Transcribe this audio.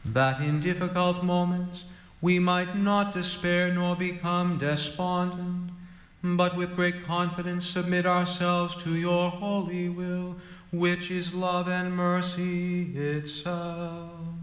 that in difficult moments we might not despair nor become despondent, but with great confidence submit ourselves to your holy will, which is love and mercy itself.